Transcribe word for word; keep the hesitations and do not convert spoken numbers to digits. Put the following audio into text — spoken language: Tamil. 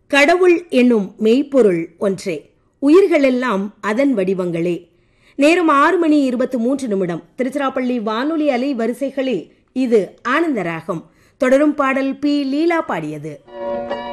கடவுள் என்னும் மெய்ப்பொருள் ஒன்றே, உயிர்களெல்லாம் அதன் வடிவங்களே. நேரம் ஆறு மணி இருபத்தி மூன்று நிமிடம். திருச்சிராப்பள்ளி வானொலி அலை வரிசைகளில் இது ஆனந்தராகம். தொடரும் பாடல் பி லீலா பாடியது.